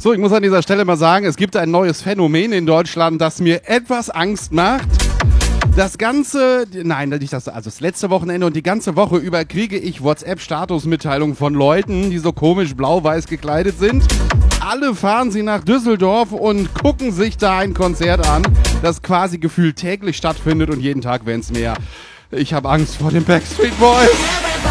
So, ich muss an dieser Stelle mal sagen, es gibt ein neues Phänomen in Deutschland, das mir etwas Angst macht. Das letzte Wochenende und die ganze Woche über kriege ich WhatsApp-Statusmitteilungen von Leuten, die so komisch blau-weiß gekleidet sind. Alle fahren sie nach Düsseldorf und gucken sich da ein Konzert an, das quasi gefühlt täglich stattfindet und jeden Tag werden es mehr. Ich habe Angst vor den Backstreet Boys.